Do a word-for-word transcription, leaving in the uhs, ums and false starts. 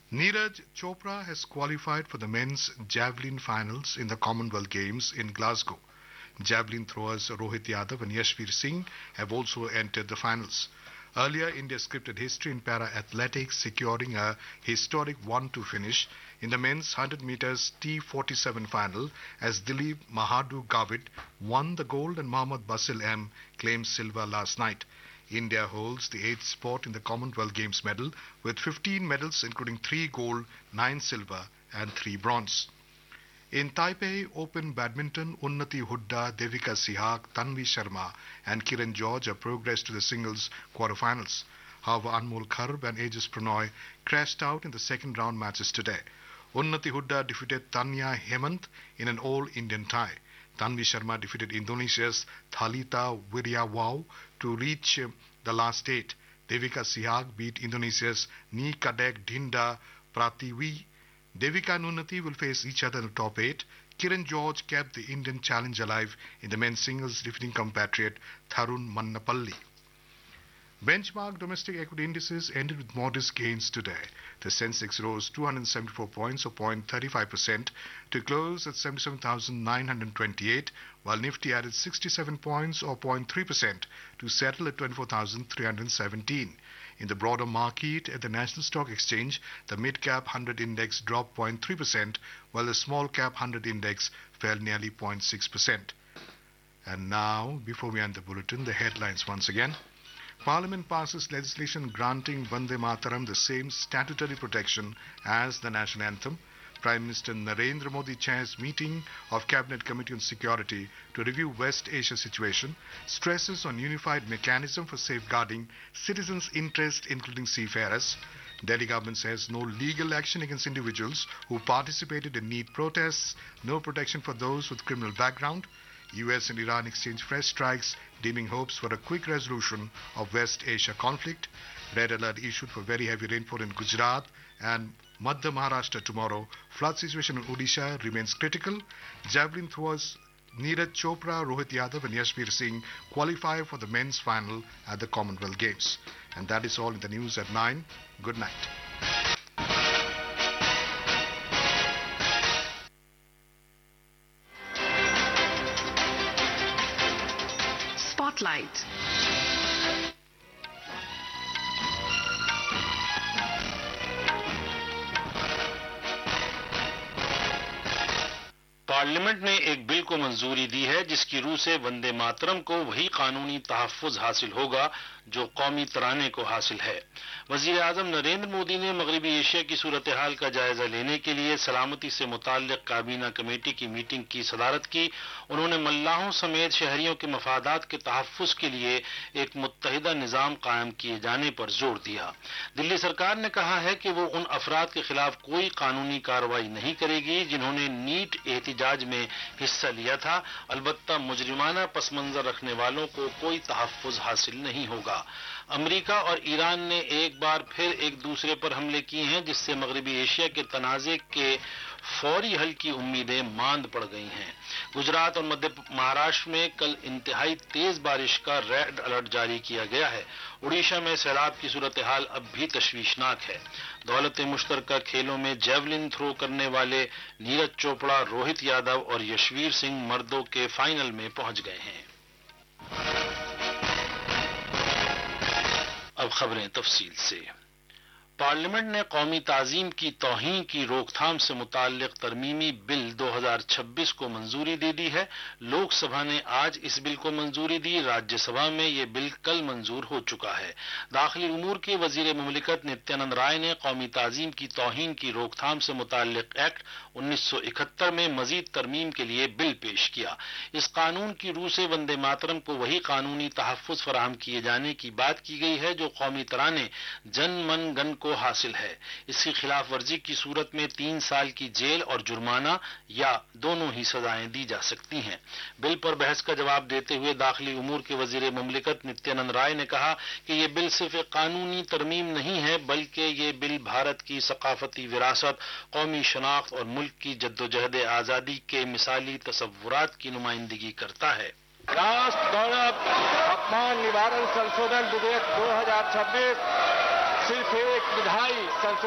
Neeraj Chopra has qualified for the men's javelin finals in the Commonwealth Games in Glasgow. Javelin throwers Rohit Yadav and Yashveer Singh have also entered the finals. Earlier, India scripted history in para-athletics, securing a historic one two finish in the men's one hundred meters T forty-seven final as Dilip Mahadu Gavit won the gold and Mohammad Basil M claimed silver last night. India holds the eighth spot in the Commonwealth Games medal with fifteen medals including three gold, nine silver and three bronze. In Taipei Open Badminton, Unnati Hooda, Devika Sihak, Tanvi Sharma and Kiran George have progressed to the singles quarterfinals. However, Anmol Kharb and Aegis Pranoy crashed out in the second round matches today. Unnati Hooda defeated Tanya Hemant in an all-Indian tie. Tanvi Sharma defeated Indonesia's Thalita Wiriawau to reach the last eight. Devika Sihak beat Indonesia's Ni Kadek Dinda Pratiwi. Devika and Unnati will face each other in the top eight. Kiran George kept the Indian challenge alive in the men's singles, defeating compatriot Tharun Mannapalli. Benchmark domestic equity indices ended with modest gains today. The Sensex rose two hundred seventy-four points or zero point three five percent to close at seventy-seven thousand nine hundred twenty-eight, while Nifty added sixty-seven points or zero point three percent to settle at twenty-four thousand three hundred seventeen. In the broader market at the National Stock Exchange, the mid-cap one hundred index dropped zero point three percent, while the small-cap one hundred index fell nearly zero point six percent. And now, before we end the bulletin, the headlines once again. Parliament passes legislation granting Vande Mataram the same statutory protection as the national anthem. Prime Minister Narendra Modi chairs meeting of Cabinet Committee on Security to review West Asia situation, stresses on unified mechanism for safeguarding citizens' interest including seafarers. Delhi government says no legal action against individuals who participated in NEET protests, no protection for those with criminal background. U S and Iran exchange fresh strikes, dimming hopes for a quick resolution of West Asia conflict. Red alert issued for very heavy rainfall in Gujarat and Madhya Maharashtra tomorrow. Flood situation in Odisha remains critical. Javelin throwers Neeraj Chopra, Rohit Yadav and Yashveer Singh qualify for the men's final at the Commonwealth Games. And that is all in the news at nine. Good night. Spotlight. Parliament ने एक bill को मंजूरी दी है जिसकी रूह से वंदे मातरम को वही कानूनी तहफ्फुज हासिल होगा जो कौमी तराने को हासिल है। वजीर आजम नरेंद्र मोदी ने मगरबी एशिया की सूरत हाल का जायजा लेने के लिए सलामती से मुताल्लिक काबीना कमेटी की मीटिंग की सदारत की। उन्होंने मल्लाहों समेत शहरियों के मफादात के तहफ्फुज के लिए एक मुत्तहिदा निजाम कायम किए जाने पर जोर दिया। दिल्ली सरकार ने कहा है कि वो उन अफराद के खिलाफ कोई कानूनी कार्रवाई नहीं करेगी जिन्होंने नीट एहतिजाज में हिस्सा लिया था। अलबत्ता मुजरिमाना पस मंजर रखने वालों को कोई तहफ्फुज हासिल नहीं होगा। अमेरिका और ईरान ने एक बार फिर एक दूसरे पर हमले किए हैं जिससे मगरबी एशिया के तनाज़े के फौरी हल की उम्मीदें मांद पड़ गई हैं। गुजरात और मध्य महाराष्ट्र में कल इंतहाई तेज बारिश का रेड अलर्ट जारी किया गया है। उड़ीसा में सैलाब की सूरत हाल अब भी तशवीशनाक है। दौलत मुश्तरका खेलों में जेवलिन थ्रो करने वाले नीरज चोपड़ा, रोहित यादव और यशवीर सिंह मर्दों के फाइनल में पहुंच गए हैं। अब खबरें तफसील से। पार्लियामेंट ने कौमी ताजीम की तौहीन की रोकथाम से मुताल्लिक तरमीमी बिल दो हज़ार छब्बीस को मंजूरी दे दी है। लोकसभा ने आज इस बिल को मंजूरी दी। राज्यसभा में यह बिल कल मंजूर हो चुका है। दाखिली उमूर के वजीर मुमलिकत नित्यानंद राय ने कौमी ताजीम की तौहीन की रोकथाम से मुताल्लिक एक्ट उन्नीस सौ इकहत्तर में मजीद तरमीम के लिए बिल पेश किया। इस कानून की रूह से वंदे मातरम को वही कानूनी तहफ्फुज फराहम किए जाने की बात की गई है जो कौमी तराने जन मन गन को हासिल है। इसकी खिलाफ वर्जी की सूरत में तीन साल की जेल और जुर्माना या दोनों ही सजाएं दी जा सकती हैं। बिल पर बहस का जवाब देते हुए दाखिली उमूर के वजीर मुमलिकत नित्यानंद राय ने कहा कि यह बिल सिर्फ एक कानूनी तरमीम नहीं है बल्कि ये बिल भारत की सकाफती विरासत, कौमी शनाख्त और मुल्क की जद्दोजहद आजादी के मिसाली तसव्वुरात की नुमाइंदगी करता है। राष्ट्र गौरव अपमान निवारण संशोधन विधेयक दो हज़ार छब्बीस सिर्फ एक विधायी संशोधन